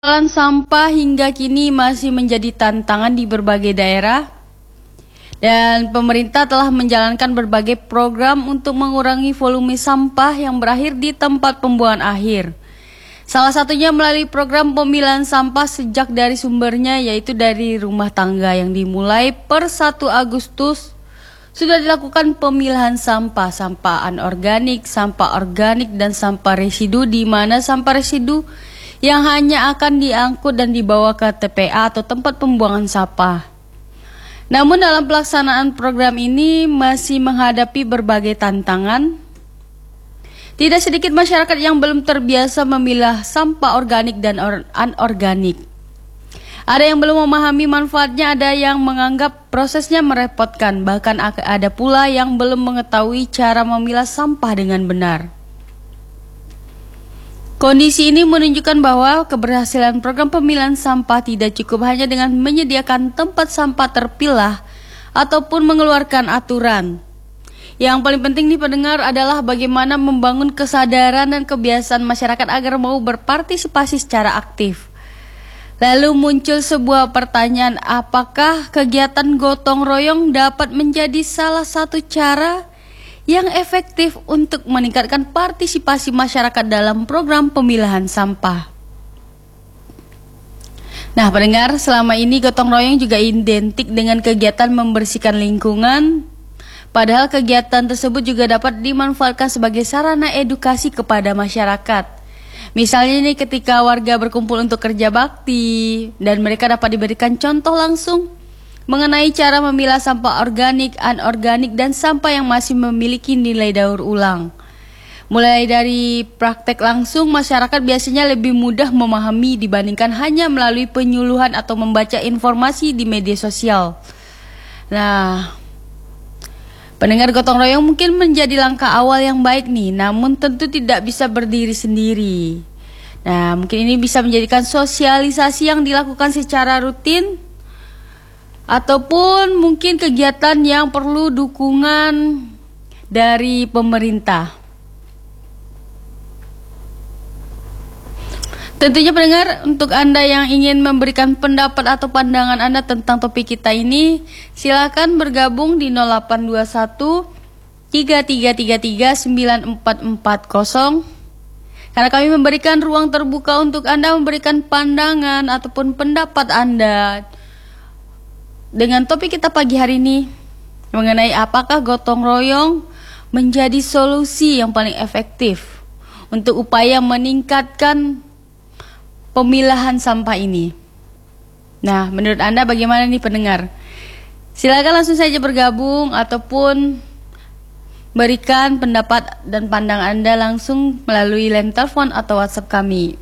Pengelolaan sampah hingga kini masih menjadi tantangan di berbagai daerah dan pemerintah telah menjalankan berbagai program untuk mengurangi volume sampah yang berakhir di tempat pembuangan akhir. Salah satunya melalui program pemilahan sampah sejak dari sumbernya, yaitu dari rumah tangga yang dimulai per 1 Agustus. Sudah dilakukan pemilahan sampah anorganik, sampah organik, dan sampah residu, di mana sampah residu yang hanya akan diangkut dan dibawa ke TPA atau tempat pembuangan sampah. Namun dalam pelaksanaan program ini masih menghadapi berbagai tantangan. Tidak sedikit masyarakat yang belum terbiasa memilah sampah organik dan anorganik. Ada yang belum memahami manfaatnya, ada yang menganggap prosesnya merepotkan, bahkan ada pula yang belum mengetahui cara memilah sampah dengan benar. Kondisi ini menunjukkan bahwa keberhasilan program pemilahan sampah tidak cukup hanya dengan menyediakan tempat sampah terpilah ataupun mengeluarkan aturan. Yang paling penting nih pendengar adalah bagaimana membangun kesadaran dan kebiasaan masyarakat agar mau berpartisipasi secara aktif. Lalu muncul sebuah pertanyaan, apakah kegiatan gotong royong dapat menjadi salah satu cara yang efektif untuk meningkatkan partisipasi masyarakat dalam program pemilahan sampah? Nah, pendengar, selama ini gotong royong juga identik dengan kegiatan membersihkan lingkungan. Padahal kegiatan tersebut juga dapat dimanfaatkan sebagai sarana edukasi kepada masyarakat. Misalnya ini ketika warga berkumpul untuk kerja bakti dan mereka dapat diberikan contoh langsung mengenai cara memilah sampah organik, anorganik, dan sampah yang masih memiliki nilai daur ulang. Mulai dari praktek langsung, masyarakat biasanya lebih mudah memahami dibandingkan hanya melalui penyuluhan atau membaca informasi di media sosial. Nah, pendengar, gotong royong mungkin menjadi langkah awal yang baik nih, namun tentu tidak bisa berdiri sendiri. Nah, mungkin ini bisa menjadikan sosialisasi yang dilakukan secara rutin, ataupun mungkin kegiatan yang perlu dukungan dari pemerintah. Tentunya pendengar, untuk Anda yang ingin memberikan pendapat atau pandangan Anda tentang topik kita ini, silakan bergabung di 0821 3333 9440. Karena kami memberikan ruang terbuka untuk Anda memberikan pandangan ataupun pendapat Anda dengan topik kita pagi hari ini mengenai apakah gotong royong menjadi solusi yang paling efektif untuk upaya meningkatkan pemilahan sampah ini. Nah, menurut Anda bagaimana nih pendengar? Silakan langsung saja bergabung ataupun berikan pendapat dan pandangan Anda langsung melalui line telepon atau WhatsApp kami.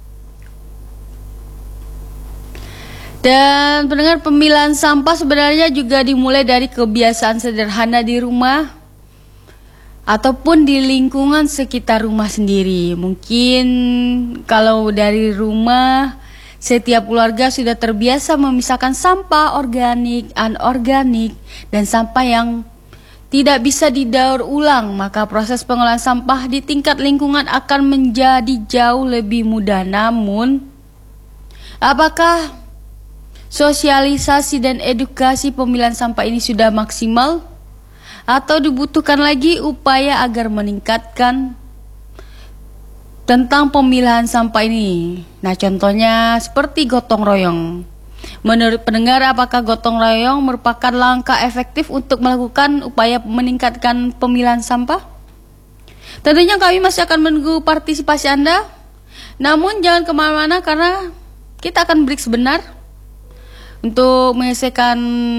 Dan pendengar, pemilahan sampah sebenarnya juga dimulai dari kebiasaan sederhana di rumah ataupun di lingkungan sekitar rumah sendiri. Mungkin kalau dari rumah, setiap keluarga sudah terbiasa memisahkan sampah organik, anorganik, dan sampah yang tidak bisa didaur ulang, maka proses pengolahan sampah di tingkat lingkungan akan menjadi jauh lebih mudah. Namun, apakah sosialisasi dan edukasi pemilahan sampah ini sudah maksimal? Atau dibutuhkan lagi upaya agar meningkatkan tentang pemilahan sampah ini? Nah, contohnya seperti gotong royong. Menurut pendengar, apakah gotong royong merupakan langkah efektif untuk melakukan upaya meningkatkan pemilahan sampah? Tentunya kami masih akan menunggu partisipasi Anda. Namun jangan kemana-mana karena kita akan break sebentar untuk menyelesaikan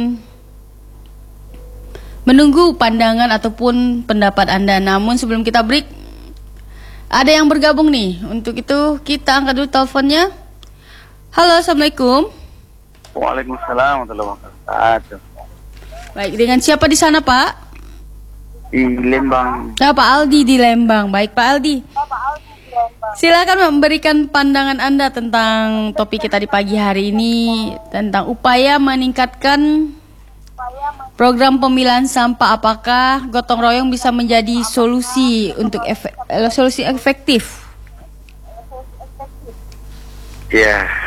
menunggu pandangan ataupun pendapat Anda. Namun sebelum kita break, ada yang bergabung nih. Untuk itu kita angkat dulu teleponnya. Halo, Assalamualaikum. Waalaikumsalam warahmatullahi wabarakatuh. Baik, dengan siapa di sana, Pak? Di Lembang. Pak Aldi di Lembang. Baik, Pak Aldi. Silakan memberikan pandangan Anda tentang topik kita di pagi hari ini, tentang upaya meningkatkan program pemilahan sampah. Apakah gotong royong bisa menjadi solusi untuk solusi efektif? Ya.